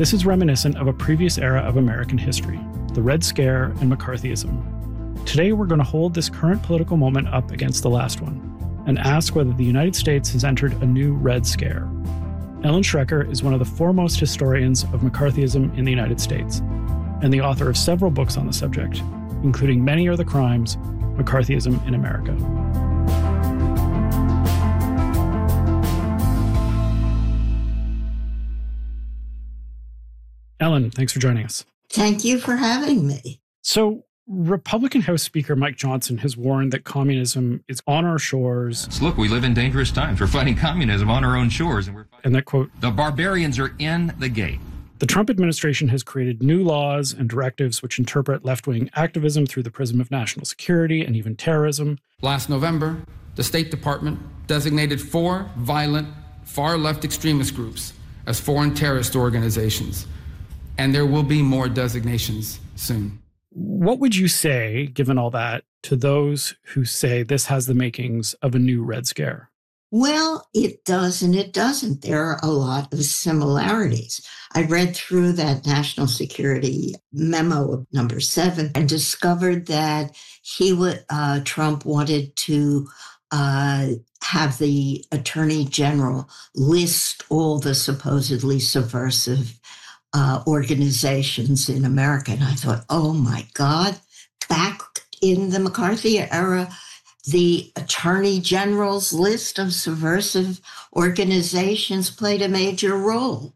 This is reminiscent of a previous era of American history, the Red Scare and McCarthyism. Today, we're going to hold this current political moment up against the last one and ask whether the United States has entered a new Red Scare. Ellen Schrecker is one of the foremost historians of McCarthyism in the United States and the author of several books on the subject, including Many Are the Crimes, McCarthyism in America. Ellen, thanks for joining us. Thank you for having me. So, Republican House Speaker Mike Johnson has warned that communism is on our shores. So look, we live in dangerous times. We're fighting communism on our own shores. And that, quote, the barbarians are in the gate. The Trump administration has created new laws and directives which interpret left-wing activism through the prism of national security and even terrorism. Last November, the State Department designated 4 violent, far-left extremist groups as foreign terrorist organizations. And there will be more designations soon. What would you say, given all that, to those who say this has the makings of a new Red Scare? Well, it does and it doesn't. There are a lot of similarities. I read through that national security memo number 7 and discovered that Trump wanted to have the Attorney General list all the supposedly subversive organizations in America. And I thought, oh my God, back in the McCarthy era, the Attorney General's list of subversive organizations played a major role.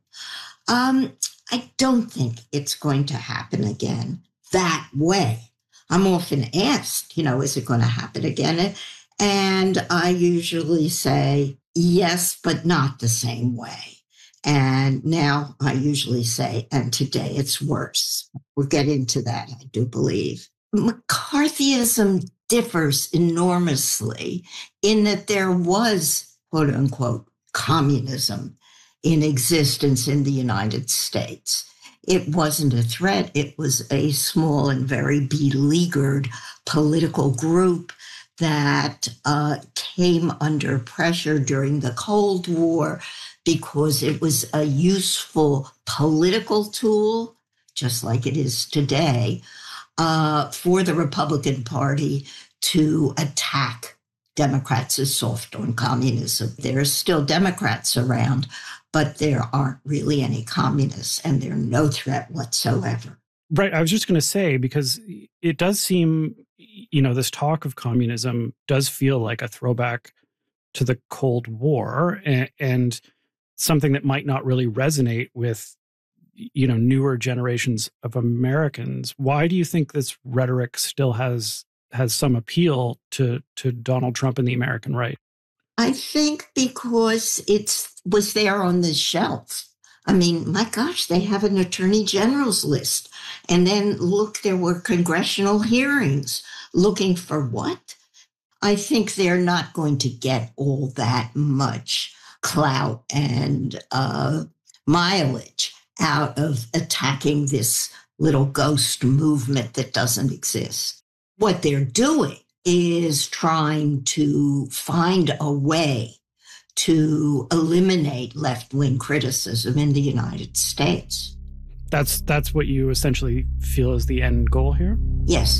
I don't think it's going to happen again that way. I'm often asked, is it going to happen again? And I usually say, yes, but not the same way. And now I usually say, and today it's worse. We'll get into that, I do believe. McCarthyism differs enormously in that there was, quote unquote, communism in existence in the United States. It wasn't a threat. It was a small and very beleaguered political group that came under pressure during the Cold War because it was a useful political tool, just like it is today, for the Republican Party to attack Democrats as soft on communism. There are still Democrats around, but there aren't really any communists, and they're no threat whatsoever. Right. I was just going to say, because it does seem, this talk of communism does feel like a throwback to the Cold War and something that might not really resonate with, newer generations of Americans. Why do you think this rhetoric still has some appeal to Donald Trump and the American right? I think because it was there on the shelf. I mean, my gosh, they have an attorney general's list. And then look, there were congressional hearings looking for what? I think they're not going to get all that much clout and mileage out of attacking this little ghost movement that doesn't exist. What they're doing is trying to find a way to eliminate left-wing criticism in the United States. That's what you essentially feel is the end goal here? Yes.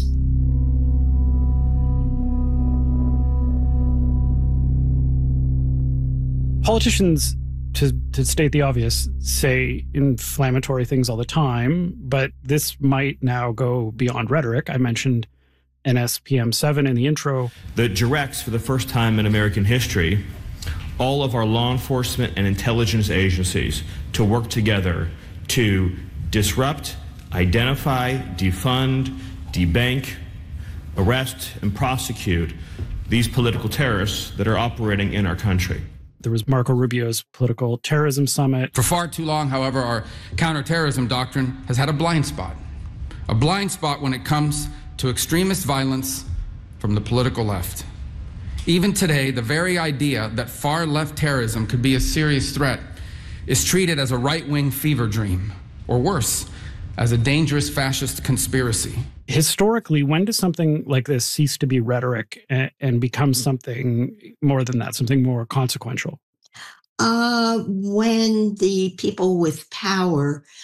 Politicians, to state the obvious, say inflammatory things all the time, but this might now go beyond rhetoric. I mentioned NSPM 7 in the intro. That directs, for the first time in American history, all of our law enforcement and intelligence agencies to work together to disrupt, identify, defund, debank, arrest, and prosecute these political terrorists that are operating in our country. There was Marco Rubio's political terrorism summit. For far too long, however, our counterterrorism doctrine has had a blind spot when it comes to extremist violence from the political left. Even today, the very idea that far-left terrorism could be a serious threat is treated as a right-wing fever dream, or worse, as a dangerous fascist conspiracy. Historically, when does something like this cease to be rhetoric and become something more than that, something more consequential? When the people with power